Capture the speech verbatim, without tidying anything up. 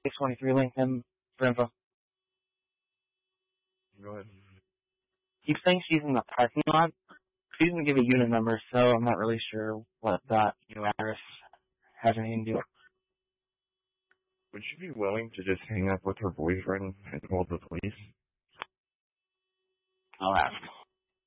six twenty-three Lincoln for info. Go ahead. Keeps saying she's in the parking lot. She doesn't give a unit number, so I'm not really sure what that new address has anything to do with. Would she be willing to just hang up with her boyfriend and call the police? I'll ask.